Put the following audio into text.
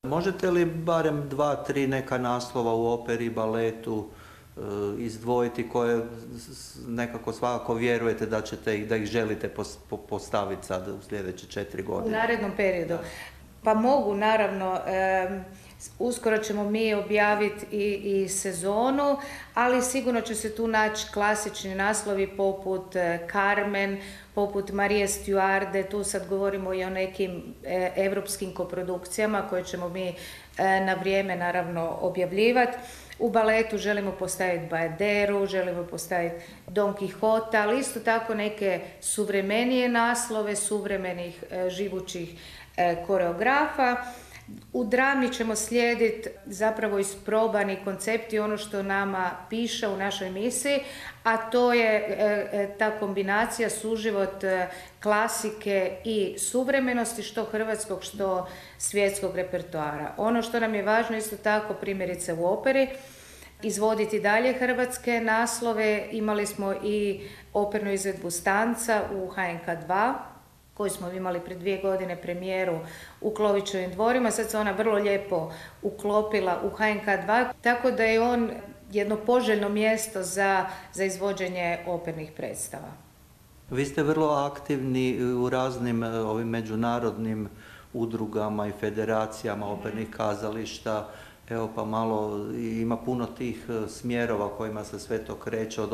Možete li barem 2-3 neka naslova u operi, baletu izdvojiti koje nekako svakako vjerujete da ih želite postaviti sad u sljedeće 4 godine? U narednom periodu. Pa mogu, naravno. Uskoro ćemo mi objaviti i sezonu, ali sigurno će se tu naći klasični naslovi poput Carmen, poput Marije Stuarde, tu sad govorimo i o nekim evropskim koprodukcijama koje ćemo mi na vrijeme naravno objavljivati. U baletu želimo postaviti Bajaderu, želimo postaviti Don Quixota, ali isto tako neke suvremenije naslove, suvremenih živućih koreografa. U drami ćemo slijediti zapravo isprobani koncepti, ono što nama piše u našoj emisiji, a to je ta kombinacija suživot klasike i suvremenosti, što hrvatskog, što svjetskog repertoara. Ono što nam je važno isto tako, primjerice u operi, izvoditi dalje hrvatske naslove. Imali smo i opernu izvedbu Stanca u HNK 2, koju smo imali pred 2 godine premijeru u Klovićevim dvorima. Sad se ona vrlo lijepo uklopila u HNK 2, tako da je on jedno poželjno mjesto za izvođenje opernih predstava. Vi ste vrlo aktivni u raznim ovim međunarodnim udrugama i federacijama opernih kazališta. Evo pa malo ima puno tih smjerova kojima se sve to kreće, od